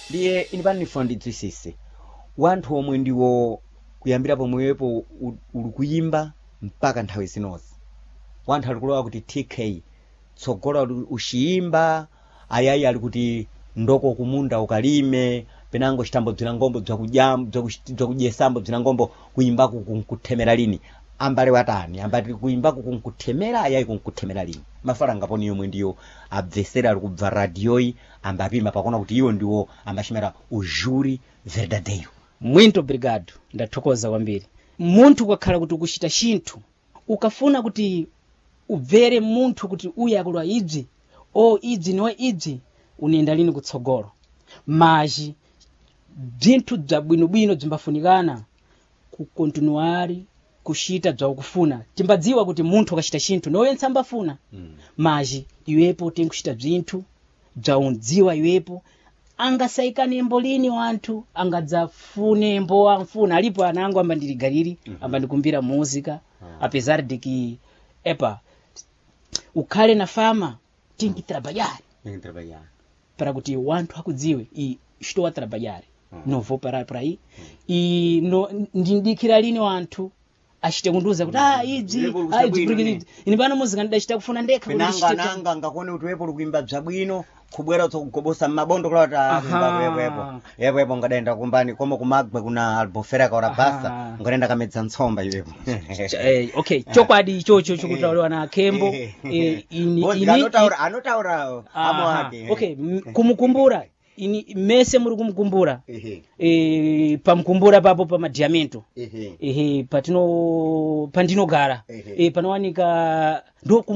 ndiye inipani nifuna ndidzisise wanthu omwe ndiwo kuyambira pomwepo uli kuyimba mpaka nthawi zinozi wanthu ali kulowa kuti TK tsogola ushiyimba ayayi ali kuti ndoko kumunda ukalime penango chitambo bzina ngombo bzakudyesambo bzina ngombo kuyimbaku kunkuthemera lini ambale watani ambati kuyimbaku kunkuthemera ayayi kunkuthemera lini mafaranga poni yomwe ndiyo abvesera ali kubva radioyi ambapima pakona kuti iwo ndiwo ambachimera ujuri verdadeiro. Muito obrigado, ndathokoza kwambiri. Munthu ukakhala kuti ukuchita chinthu ukafuna kuti ubvere munthu kuti uya akulwa ibzi ibzi niwe ibzi unenda lini kutsogolo maji bzinthu bwinobwino bzimbafunikana kukontinuari kushita bza ukufuna timbadziwa kuti munthu akachita chinthu nowe ntsambafuna maji iwepo tinkuchita bzinthu bza undziwa iwepo angasaikane mbolini wanthu angadzafune mbo amfuna alipo anango ambandiligaliri ambandikumbira muzika apesar de que epa ukhale na fama tinki trabalhar para kuti wanthu akudziwe estou a trabalhar não vou parar por aí e ndindikira lini wanthu achite kunduza kuti idzi porque inipano muzika ndidachita kufuna ndekha kuti nanga ngakone kuti wepo likuimba bzabwino kubwera kugobosa mabondo kulota yepo ngadaenda kumbani koma kumagwe kuna albufera kaora basa ngadaenda kamedza ntsomba iwepo okay chokwadi ichocho chokutauriwa na Kembo anotaura amo wake okay kumukumbura ini mese muri kumukumbura pamkumbura papo pamadiamento pandinogara panowanika ndo